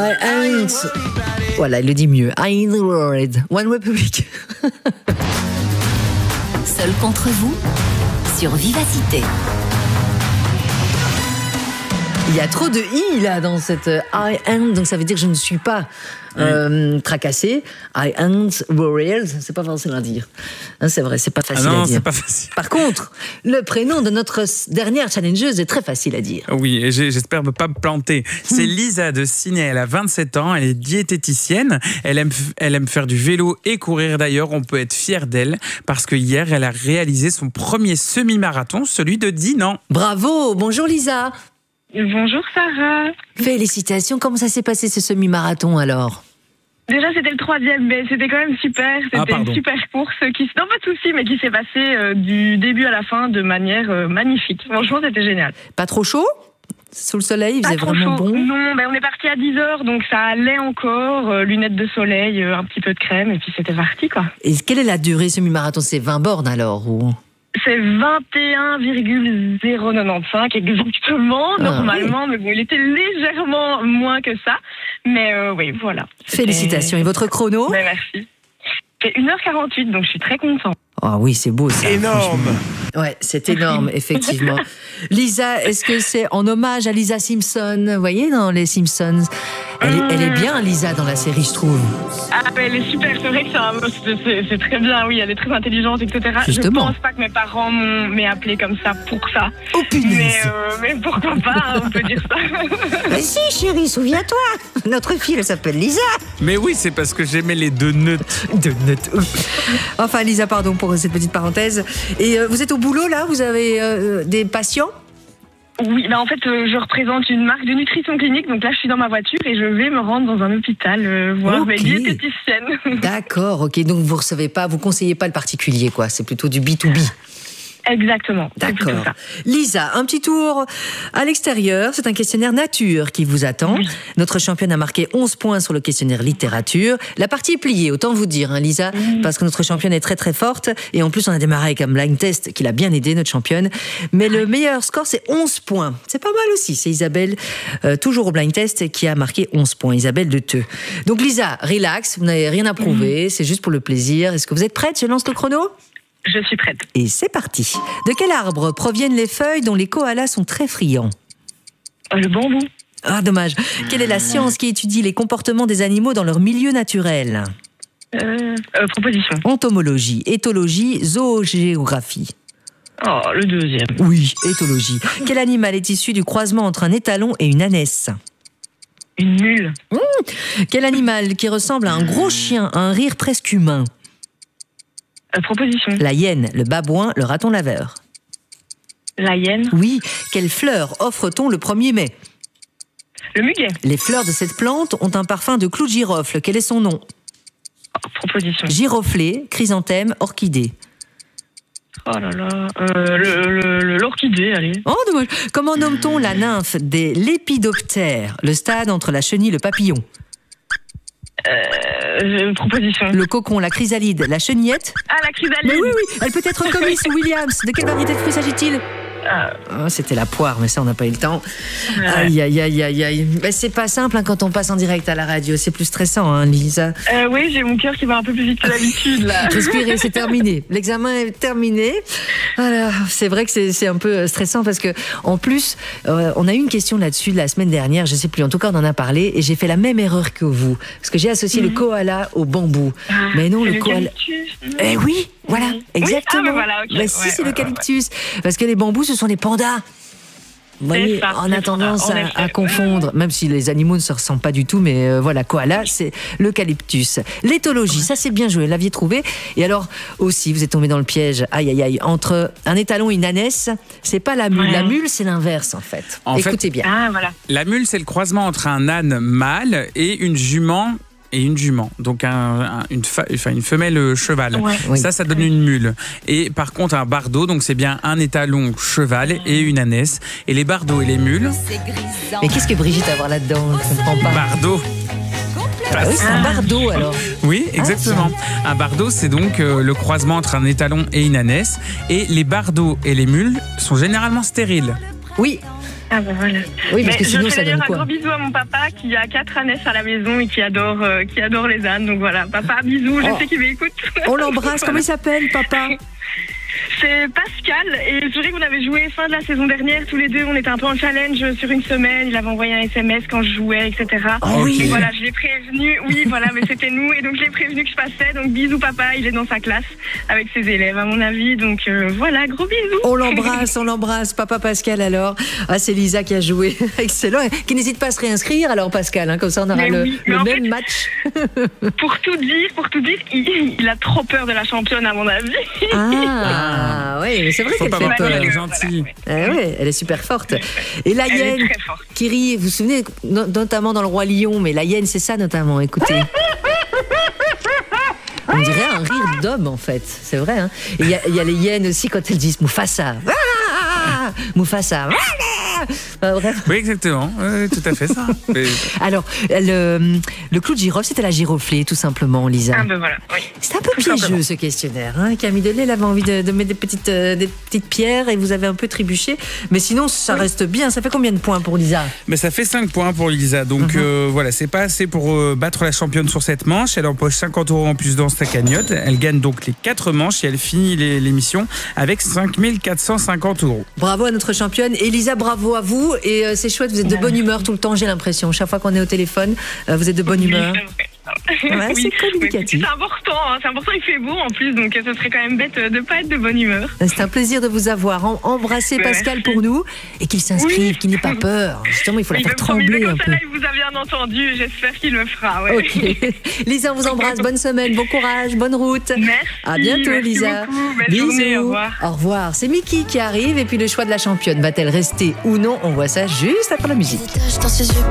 I ain't... Voilà, il le dit mieux. I ain't worried. One Republic. Seul contre vous, sur Vivacité. Il y a trop de i là dans cette I ain't, donc ça veut dire que je ne suis pas tracassé. I ain't worried, c'est pas facile à dire. Hein, c'est vrai, c'est pas facile à dire. C'est pas facile. Par contre, le prénom de notre dernière challengeuse est très facile à dire. Oui, et j'espère ne pas me planter. C'est Lisa de Ciney, elle a 27 ans, elle est diététicienne, elle aime faire du vélo et courir d'ailleurs, on peut être fier d'elle parce que hier, elle a réalisé son premier semi-marathon, celui de Dinan. Bravo, bonjour Lisa. Bonjour Sarah. Félicitations, comment ça s'est passé ce semi-marathon alors ? Déjà c'était le 3e, mais c'était quand même super. C'était une super course qui, non pas de souci, mais qui s'est passée du début à la fin de manière magnifique. Franchement c'était génial. Pas trop chaud ? Sous le soleil, il faisait pas trop vraiment chaud. bon. Non, on est parti à 10h, donc ça allait encore. Lunettes de soleil, un petit peu de crème, et puis c'était parti quoi. Et quelle est la durée semi-marathon ? C'est 20 bornes alors ou... C'est 21,095 exactement, normalement, oui. mais bon, il était légèrement moins que ça. Mais oui, voilà. Félicitations. Et votre chrono ? Ben, merci. C'est 1h48, donc je suis très content. Ah oui, c'est beau ça. Énorme. Ouais, c'est énorme, effectivement. Lisa, est-ce que c'est en hommage à Lisa Simpson ? Vous voyez, dans les Simpsons, elle est bien, Lisa, dans la série, je trouve. Ah, elle est super, c'est vrai que c'est très bien, oui, elle est très intelligente, etc. Justement. Je pense pas que mes parents m'aient appelé comme ça pour ça. Oh punaise. Mais pourquoi pas, on peut dire ça. Mais si, chérie, souviens-toi, notre fille, elle s'appelle Lisa. Mais oui, c'est parce que j'aimais les deux neutres. Enfin, Lisa, pardon pour cette petite parenthèse. Et vous êtes au boulot, là ? Vous avez des patients ? Oui, en fait, je représente une marque de nutrition clinique, donc là, je suis dans ma voiture et je vais me rendre dans un hôpital voir mes diététiciennes. D'accord, ok. Donc, vous recevez pas, vous conseillez pas le particulier, quoi. C'est plutôt du B2B. Exactement. D'accord. Lisa, un petit tour à l'extérieur. C'est un questionnaire nature qui vous attend. Oui. Notre championne a marqué 11 points sur le questionnaire littérature. La partie est pliée, autant vous dire, hein, Lisa, parce que notre championne est très très forte. Et en plus, on a démarré avec un blind test qui l'a bien aidé, notre championne. Mais le meilleur score, c'est 11 points. C'est pas mal aussi. C'est Isabelle, toujours au blind test, qui a marqué 11 points. Isabelle de Theux. Donc Lisa, relax, vous n'avez rien à prouver. C'est juste pour le plaisir. Est-ce que vous êtes prête ? Je lance le chrono ? Je suis prête. Et c'est parti. De quel arbre proviennent les feuilles dont les koalas sont très friands ? Le bambou. Ah, dommage. Quelle est la science qui étudie les comportements des animaux dans leur milieu naturel ? Proposition. Entomologie, éthologie, zoogéographie. Oh, le deuxième. Oui, éthologie. Quel animal est issu du croisement entre un étalon et une ânesse ? Une mule. Quel animal qui ressemble à un gros chien a un rire presque humain ? Proposition. La hyène, le babouin, le raton laveur. La hyène. Oui. Quelle fleur offre-t-on le 1er mai ? Le muguet. Les fleurs de cette plante ont un parfum de clou de girofle. Quel est son nom ? Proposition. Giroflée, chrysanthème, orchidée. Oh là là. L'orchidée, allez. Oh, dommage. Comment nomme-t-on la nymphe des lépidoptères, le stade entre la chenille et le papillon ? Proposition. Le cocon, la chrysalide, la chenillette. Ah, la chrysalide. Mais oui, elle peut être comme Miss Williams. De quelle variété de fruits s'agit-il ? C'était la poire, mais ça, on n'a pas eu le temps. Ouais. Aïe, aïe, aïe, aïe, aïe. Ben, c'est pas simple hein, quand on passe en direct à la radio. C'est plus stressant, hein, Lisa. Oui, j'ai mon cœur qui va un peu plus vite que d'habitude, là. Respirez, c'est terminé. L'examen est terminé. Alors, c'est vrai que c'est un peu stressant parce que, en plus, on a eu une question là-dessus la semaine dernière. Je sais plus. En tout cas, on en a parlé et j'ai fait la même erreur que vous. Parce que j'ai associé le koala au bambou. Mais non, le koala. Eh oui! Voilà, exactement. Oui, voilà, okay. Bah, si, c'est l'eucalyptus. Parce que les bambous, ce sont les pandas. Vous voyez, on a tendance à confondre, même si les animaux ne se ressemblent pas du tout, mais voilà, koala, c'est l'eucalyptus. L'éthologie, ça c'est bien joué, vous l'aviez trouvé. Et alors, aussi, vous êtes tombé dans le piège, aïe aïe aïe, entre un étalon et une ânesse, c'est pas la mule. La mule, c'est l'inverse, en fait. Écoutez bien. Ah, voilà. La mule, c'est le croisement entre un âne mâle et une jument. Donc une femelle cheval. Ouais. Oui. Ça donne une mule. Et par contre, un bardeau, donc c'est bien un étalon cheval et une ânesse. Et les bardeaux et les mules. Mais qu'est-ce que Brigitte a à voir là-dedans ? Je ne comprends pas. Bardeau. Ah oui, c'est un bardeau alors. Oui, exactement. Un bardeau, c'est donc le croisement entre un étalon et une ânesse. Et les bardeaux et les mules sont généralement stériles. Oui. Ah bah voilà. Oui, parce que sinon, je ça fais donne un quoi? gros bisou à mon papa qui a 4 ânesses à la maison et qui adore les ânes. Donc voilà, papa, bisous, je sais qu'il m'écoute. On l'embrasse. Comment il s'appelle, papa? C'est Pascal, et c'est vrai qu'on avait joué fin de la saison dernière, tous les deux, on était un peu en challenge sur une semaine, il avait envoyé un SMS quand je jouais, etc. Oh oui. Et voilà, je l'ai prévenu, oui, voilà, mais c'était nous, et donc je l'ai prévenu que je passais, donc bisous papa, il est dans sa classe avec ses élèves, à mon avis, donc voilà, gros bisous. On l'embrasse, papa Pascal alors. Ah, c'est Lisa qui a joué, excellent, qui n'hésite pas à se réinscrire alors Pascal, hein, comme ça on aura le même match. Pour tout dire, il a trop peur de la championne à mon avis. Ah oui, mais c'est vrai qu'elle fait peur. Elle est gentille. Ouais, elle est super forte. Et la hyène qui rit, vous vous souvenez, notamment dans Le Roi Lion, mais la hyène, c'est ça notamment, écoutez. On dirait un rire d'homme en fait, c'est vrai. Hein. Et il y a les hyènes aussi quand elles disent Mufasa. Mufasa. Oui, exactement. Tout à fait ça. Mais... Alors, le clou de girofle, c'était la giroflée, tout simplement, Lisa. Ah ben voilà, oui. C'est un peu piégeux ce questionnaire. Hein. Camille Delay, elle avait envie de mettre des petites pierres et vous avez un peu trébuché. Mais sinon, ça reste bien. Ça fait combien de points pour Lisa? Mais ça fait 5 points pour Lisa. Donc voilà, c'est pas assez pour battre la championne sur cette manche. Elle empoche 50 € en plus dans sa cagnotte. Elle gagne donc les 4 manches et elle finit l'émission avec 5 450 €. Bravo à notre championne. Elisa, bravo à vous. Et c'est chouette, vous êtes de bonne humeur tout le temps, j'ai l'impression. Chaque fois qu'on est au téléphone, vous êtes de bonne humeur. Ouais, oui, c'est communicatif. C'est important, hein, c'est important, il fait beau en plus, donc ce serait quand même bête de ne pas être de bonne humeur. C'est un plaisir de vous avoir. Embrassez Pascal pour nous et qu'il s'inscrive, qu'il n'ait pas peur. Justement, il faut la faire trembler un peu. Il vous a bien entendu, j'espère qu'il le fera. Ouais. Okay. Lisa, on vous embrasse, bonne semaine, bon courage, bonne route. Merci. À bientôt, merci Lisa. Beaucoup. Belle Bisous. journée, au revoir. Au revoir. C'est Mickey qui arrive et puis le choix de la championne. Va-t-elle rester ou non? On voit ça juste après la musique.